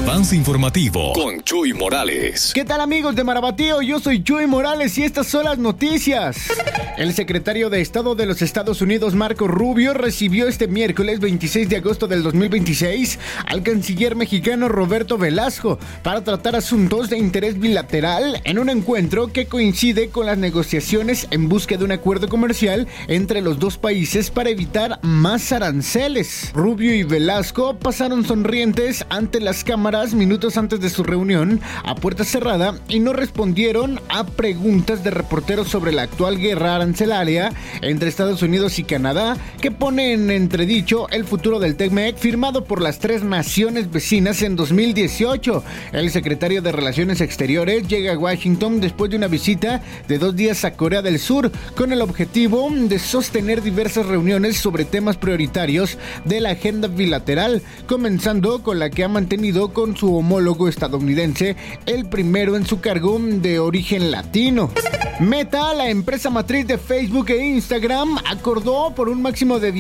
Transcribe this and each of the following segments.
avance informativo con Chuy Morales. ¿Qué tal, amigos de Marabatío? Yo soy Chuy Morales y estas son las noticias. El secretario de Estado de los Estados Unidos, Marco Rubio, recibió este miércoles 26 de agosto del 2026 al canciller mexicano Roberto Velasco para tratar asuntos de interés bilateral en un encuentro que coincide con las negociaciones en busca de un acuerdo comercial entre los dos países para evitar más aranceles. Rubio y Velasco pasaron sonrientes ante las cámaras minutos antes de su reunión a puerta cerrada y no respondieron a preguntas de reporteros sobre la actual guerra arancelaria entre Estados Unidos y Canadá, que pone en entredicho el futuro del TEMEC firmado por las tres naciones vecinas en 2018. El secretario de Relaciones Exteriores llega a Washington después de una visita de 2 días a Corea del Sur con el objetivo de sostener diversas reuniones sobre temas prioritarios de la agenda bilateral, comenzando con la que ha mantenido con su homólogo estadounidense, el primero en su cargo de origen latino. Meta, la empresa matriz de Facebook e Instagram, acordó por un máximo de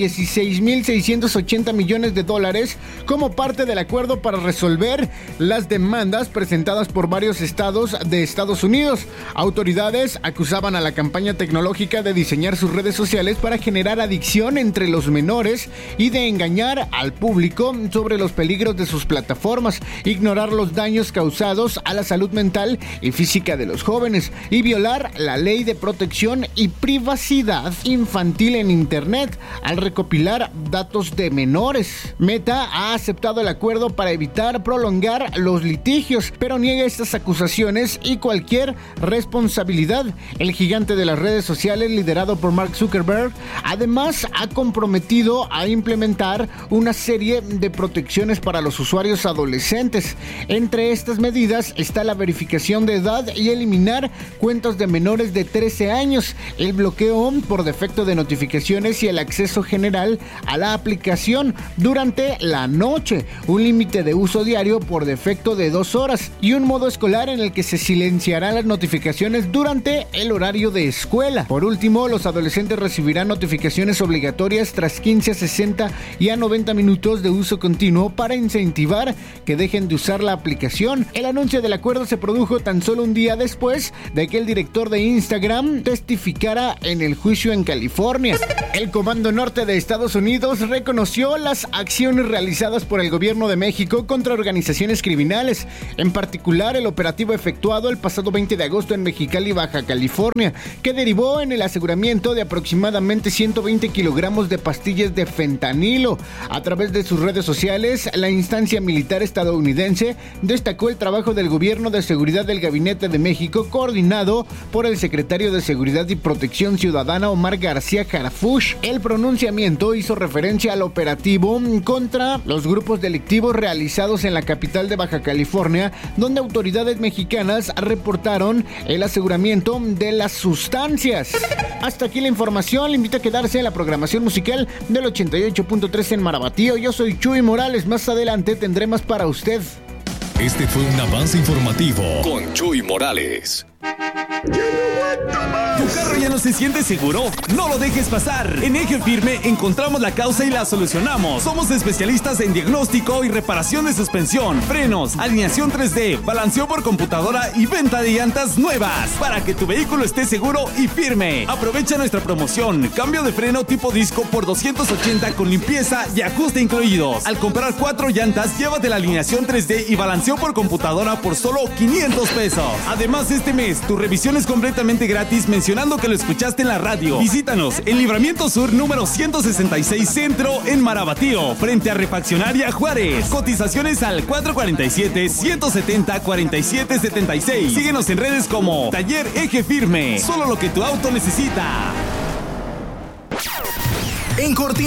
$16,680 millones como parte del acuerdo para resolver las demandas presentadas por varios estados de Estados Unidos. Autoridades acusaban a la campaña tecnológica de diseñar sus redes sociales para generar adicción entre los menores y de engañar al público sobre los peligros de sus plataformas, ignorar los daños causados a la salud mental y física de los jóvenes y violar la ley de protección y privacidad infantil en Internet al recopilar datos de menores. Meta ha aceptado el acuerdo para evitar prolongar los litigios, pero niega estas acusaciones y cualquier responsabilidad. El gigante de las redes sociales, liderado por Mark Zuckerberg, además ha comprometido a implementar una serie de protecciones para los usuarios adolescentes. Entre estas medidas está la verificación de edad y eliminar cuentas de menores de 13 años, el bloqueo por defecto de notificaciones y el acceso general a la aplicación durante la noche, un límite de uso diario por defecto de 2 horas y un modo escolar en el que se silenciarán las notificaciones durante el horario de escuela. Por último, los adolescentes recibirán notificaciones obligatorias tras 15 a 60 y a 90 minutos de uso continuo para incentivar que dejen de usar la aplicación. El anuncio del acuerdo se produjo tan solo un día después de que el director de Instagram testificara en el juicio en California. El Comando Norte de Estados Unidos reconoció las acciones realizadas por el gobierno de México contra organizaciones criminales, en particular el operativo efectuado el pasado 20 de agosto en Mexicali, Baja California, que derivó en el aseguramiento de aproximadamente 120 kilogramos de pastillas de fentanilo. A través de sus redes sociales, la instancia militar estadounidense destacó el trabajo del Gobierno de Seguridad del Gabinete de México, coordinado por el secretario de Seguridad y Protección Ciudadana, Omar García Harfuch. El pronunciamiento hizo referencia al operativo contra los grupos delictivos realizados en la capital de Baja California, donde autoridades mexicanas reportaron el aseguramiento de las sustancias. Hasta aquí la información. Le invito a quedarse en la programación musical del 88.3 en Marabatío. Yo soy Chuy Morales. Más adelante tendré más para usted. Este fue un avance informativo con Chuy Morales. ¿Tu carro ya no se siente seguro? No lo dejes pasar. En Eje Firme encontramos la causa y la solucionamos. Somos especialistas en diagnóstico y reparación de suspensión, frenos, alineación 3D, balanceo por computadora y venta de llantas nuevas para que tu vehículo esté seguro y firme. Aprovecha nuestra promoción: cambio de freno tipo disco por $280 con limpieza y ajuste incluidos. Al comprar 4 llantas, llévate la alineación 3D y balanceo por computadora por solo $500. Además, este mes tu revisión es completamente gratis mencionando que lo escuchaste en la radio. Visítanos en Libramiento Sur número 166 Centro en Marabatío, frente a Refaccionaria Juárez. Cotizaciones al 447-170-4776. Síguenos en redes como Taller Eje Firme. Solo lo que tu auto necesita. En Cortina